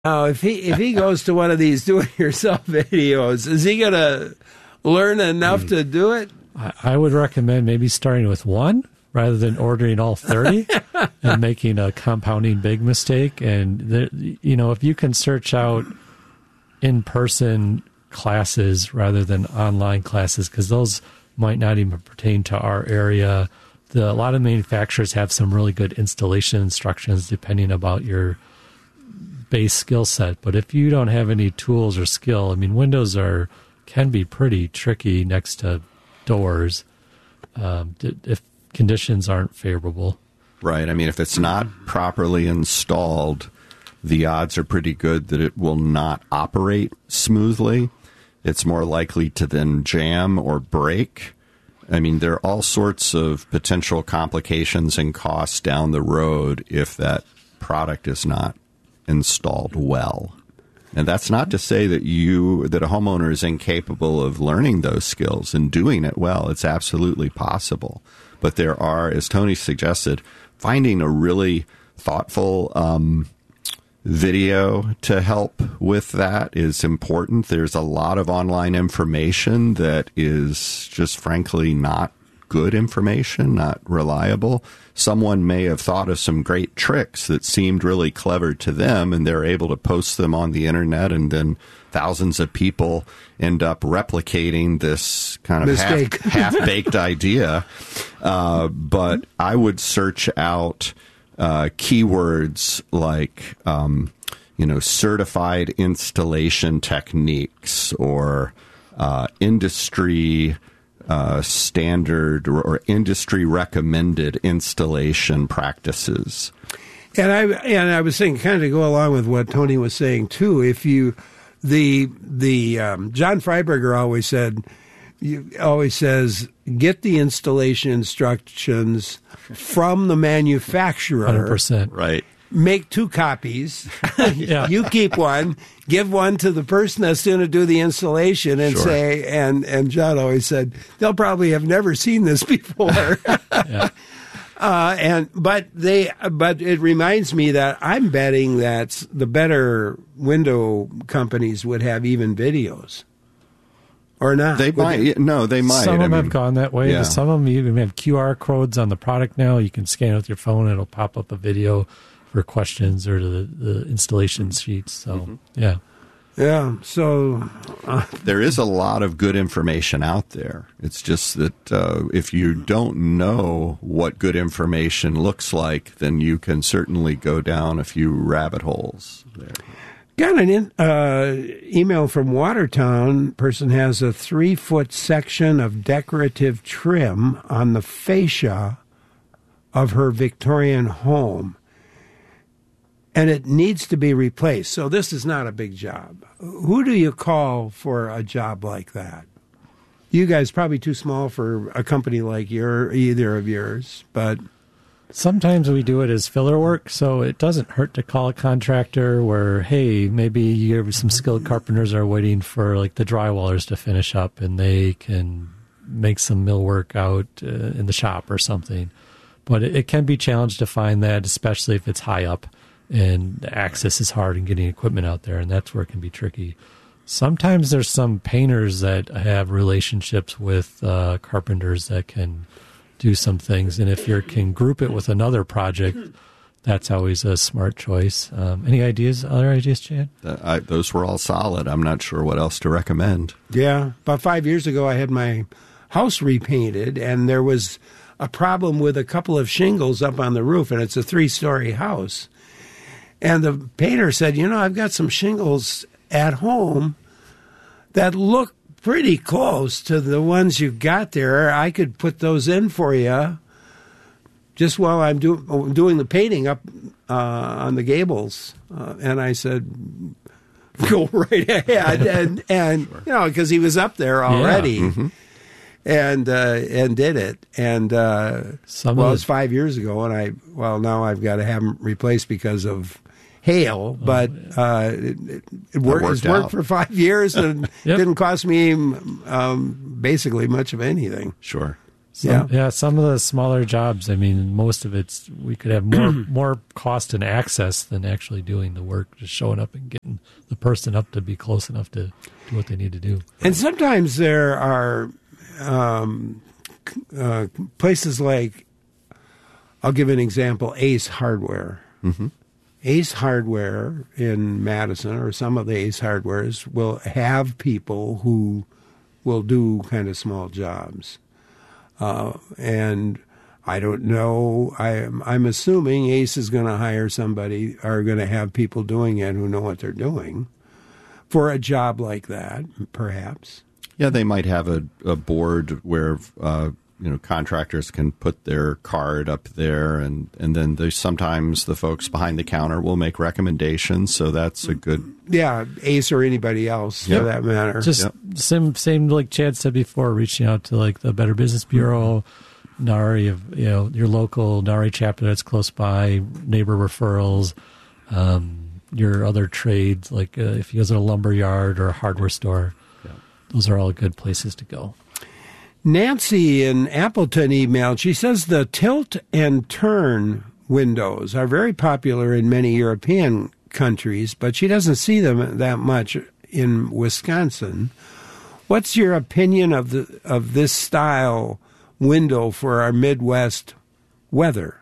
Now, if he goes to one of these do-it-yourself videos, is he going to learn enough to do it? I would recommend maybe starting with one rather than ordering all 30 and making a compounding big mistake. And, if you can search out in-person classes rather than online classes, because those might not even pertain to our area. A lot of manufacturers have some really good installation instructions depending about your base skill set. But if you don't have any tools or skill, windows can be pretty tricky next to doors if conditions aren't favorable. Right. If it's not properly installed, the odds are pretty good that it will not operate smoothly. It's more likely to then jam or break. There are all sorts of potential complications and costs down the road if that product is not installed well. And that's not to say that a homeowner is incapable of learning those skills and doing it well. It's absolutely possible. But there are, as Tony suggested, finding a really thoughtful video to help with that is important. There's a lot of online information that is just frankly not good information, not reliable. Someone may have thought of some great tricks that seemed really clever to them, and they're able to post them on the internet, and then thousands of people end up replicating this kind of half-baked idea. But I would search out keywords like, certified installation techniques or industry standard or industry recommended installation practices. And I was saying, kind of to go along with what Tony was saying too. If you, John Freiberger always says, get the installation instructions from the manufacturer. 100%. Right. Make 2 copies. Yeah. You keep one. Give one to the person that's going to do the installation, and Sure. say. And John always said they'll probably have never seen this before. Yeah. But it reminds me that I'm betting that the better window companies would have even videos. Or not? They might. No, they might. Some of them have gone that way. Yeah. Some of them even have QR codes on the product now. You can scan it with your phone, and it'll pop up a video for questions or the installation sheets. So, yeah. Yeah. So there is a lot of good information out there. It's just that if you don't know what good information looks like, then you can certainly go down a few rabbit holes there. Got an email from Watertown. Person has a 3-foot section of decorative trim on the fascia of her Victorian home, and it needs to be replaced. So this is not a big job. Who do you call for a job like that? You guys probably too small for a company like either of yours, but sometimes we do it as filler work, so it doesn't hurt to call a contractor where, hey, maybe you have some skilled carpenters are waiting for like the drywallers to finish up and they can make some millwork out in the shop or something. But it can be challenged to find that, especially if it's high up and access is hard and getting equipment out there, and that's where it can be tricky. Sometimes there's some painters that have relationships with carpenters that can do some things, and if you can group it with another project, that's always a smart choice. Any ideas? Other ideas, Chad? Those were all solid. I'm not sure what else to recommend. Yeah. About 5 years ago, I had my house repainted, and there was a problem with a couple of shingles up on the roof, and it's a 3-story house. And the painter said, I've got some shingles at home that look pretty close to the ones you've got there. I could put those in for you just while I'm doing the painting up on the gables. And I said, go right ahead. And sure. Because he was up there already. Yeah. Mm-hmm. And did it. And, it was 5 years ago, and now I've got to have them replaced because of hail, but it worked for 5 years and Yep. didn't cost me basically much of anything. Sure. Some of the smaller jobs, I mean, most of it's, we could have more cost and access than actually doing the work, just showing up and getting the person up to be close enough to do what they need to do. And sometimes there are places like, I'll give an example, Ace Hardware. Mm-hmm. Ace Hardware in Madison, or some of the Ace Hardwares, will have people who will do kind of small jobs. And I don't know. I'm assuming Ace is going to hire somebody, or going to have people doing it who know what they're doing for a job like that, perhaps. Yeah, they might have a board where contractors can put their card up there, and then there's sometimes the folks behind the counter will make recommendations. So that's a good Ace or anybody else for that matter. Just same like Chad said before, reaching out to like the Better Business Bureau, NARI, your local NARI chapter that's close by, neighbor referrals, your other trades, like if you go to a lumber yard or a hardware store. Those are all good places to go. Nancy in Appleton emailed. She says the tilt and turn windows are very popular in many European countries, but she doesn't see them that much in Wisconsin. What's your opinion of this style window for our Midwest weather?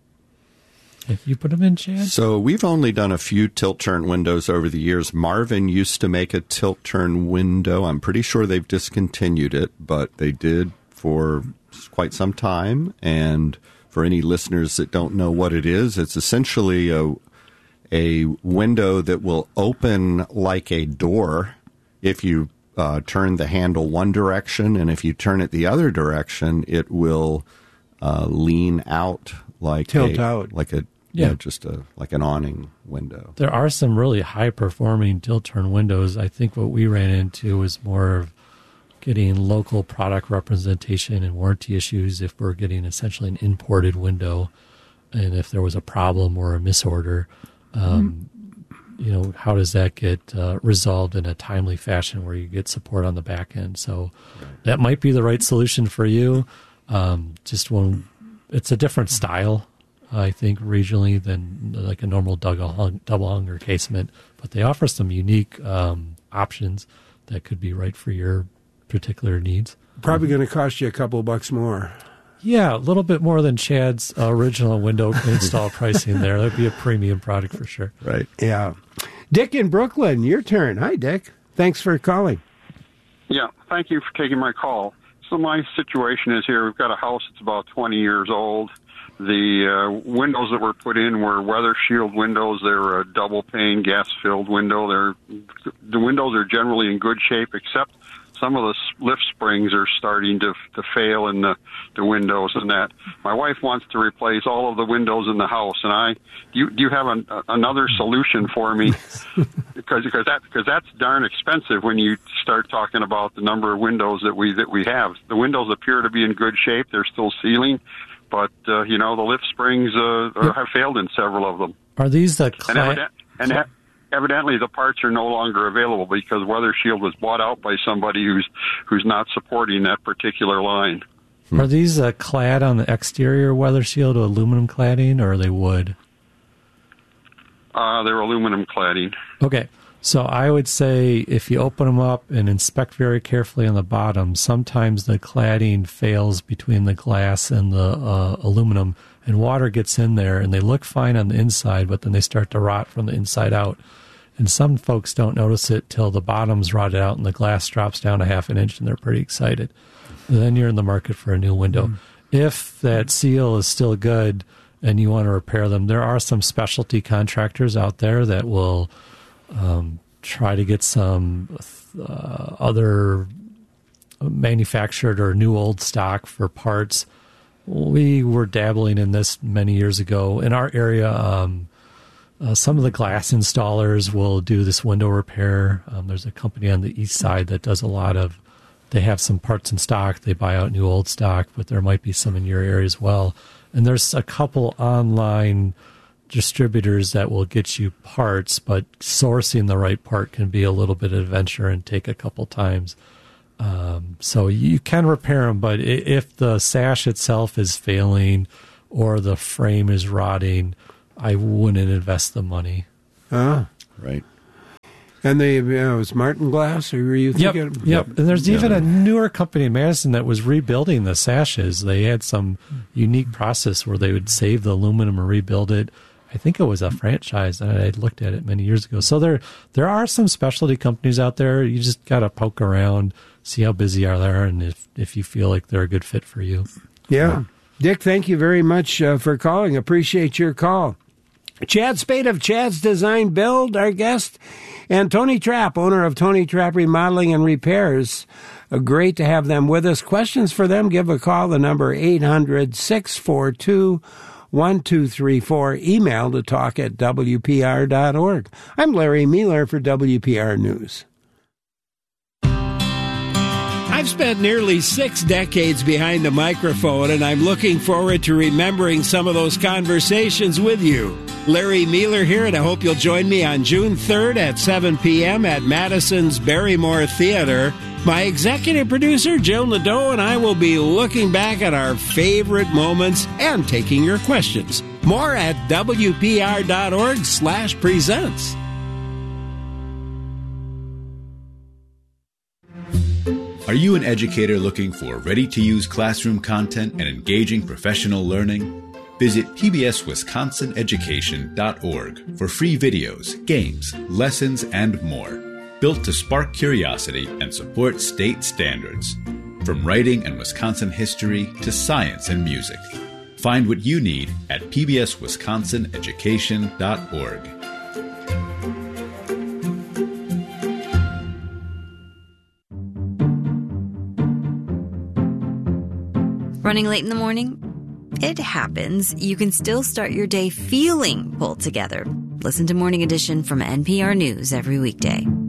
If you put them in, Chad? So we've only done a few tilt-turn windows over the years. Marvin used to make a tilt-turn window. I'm pretty sure they've discontinued it, but they did for quite some time. And for any listeners that don't know what it is, it's essentially a window that will open like a door if you turn the handle one direction, and if you turn it the other direction, it will lean out like tilt out, like a like an awning window. There are some really high-performing tilt-turn windows. I think what we ran into was more of getting local product representation and warranty issues if we're getting essentially an imported window, and if there was a problem or a misorder, how does that get resolved in a timely fashion where you get support on the back end? So that might be the right solution for you. Just when it's a different style, I think, regionally than like a normal double hung or casement, but they offer some unique options that could be right for your particular needs. Probably going to cost you a couple bucks more. Yeah, a little bit more than Chad's original window install pricing there. That'd be a premium product for sure. Right. Yeah. Dick in Brooklyn, your turn. Hi, Dick. Thanks for calling. Yeah, thank you for taking my call. So my situation is here. We've got a house that's about 20 years old. The windows that were put in were weather shield windows. They're a double pane, gas-filled window. The windows are generally in good shape, except some of the lift springs are starting to fail in the windows and that. My wife wants to replace all of the windows in the house, and do you have another solution for me? because that's darn expensive when you start talking about the number of windows that we have. The windows appear to be in good shape. They're still sealing, but the lift springs have failed in several of them. Are these the Evidently, the parts are no longer available because Weather Shield was bought out by somebody who's not supporting that particular line. Are these clad on the exterior Weather Shield, aluminum cladding, or are they wood? They're aluminum cladding. Okay, so I would say if you open them up and inspect very carefully on the bottom, sometimes the cladding fails between the glass and the aluminum, and water gets in there, and they look fine on the inside, but then they start to rot from the inside out. And some folks don't notice it till the bottom's rotted out and the glass drops down a half an inch, and they're pretty excited. And then you're in the market for a new window. If that seal is still good and you want to repair them, there are some specialty contractors out there that will try to get some other manufactured or new old stock for parts. We were dabbling in this many years ago. In our area, some of the glass installers will do this window repair. There's a company on the east side that does a lot of, they have some parts in stock. They buy out new old stock, but there might be some in your area as well. And there's a couple online distributors that will get you parts, but sourcing the right part can be a little bit of an adventure and take a couple times. So you can repair them, but if the sash itself is failing or the frame is rotting, I wouldn't invest the money. Right. And it was Martin Glass, or were you thinking? Yep. And there's even a newer company in Madison that was rebuilding the sashes. They had some unique process where they would save the aluminum and rebuild it. I think it was a franchise, and I looked at it many years ago. So there are some specialty companies out there. You just got to poke around, see how busy are they, and if you feel like they're a good fit for you. Yeah. Dick, thank you very much for calling. Appreciate your call. Chad Spade of Chad's Design Build, our guest, and Tony Trapp, owner of Tony Trapp Remodeling and Repairs. Great to have them with us. Questions for them, give a call. The number 800-642-1234. Email to talk@wpr.org. I'm Larry Mealer for WPR News. I've spent nearly 6 decades behind the microphone, and I'm looking forward to remembering some of those conversations with you. Larry Mealer here, and I hope you'll join me on June 3rd at 7 p.m. at Madison's Barrymore Theater. My executive producer, Jill Nadeau, and I will be looking back at our favorite moments and taking your questions. More at WPR.org/presents. Are you an educator looking for ready-to-use classroom content and engaging professional learning? Visit pbswisconsineducation.org for free videos, games, lessons, and more, built to spark curiosity and support state standards. From writing and Wisconsin history to science and music. Find what you need at pbswisconsineducation.org. Running late in the morning? It happens. You can still start your day feeling pulled together. Listen to Morning Edition from NPR News every weekday.